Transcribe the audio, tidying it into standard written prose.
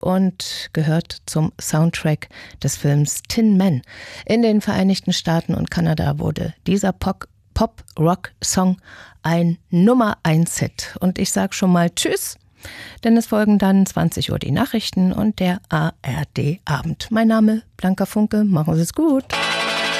und gehört zum Soundtrack des Films Tin Man. In den Vereinigten Staaten und Kanada wurde dieser Pop-Rock-Song ein Nummer-1-Hit. Und ich sage schon mal Tschüss, denn es folgen dann 20 Uhr die Nachrichten und der ARD-Abend. Mein Name Blanca Funke, machen Sie es gut.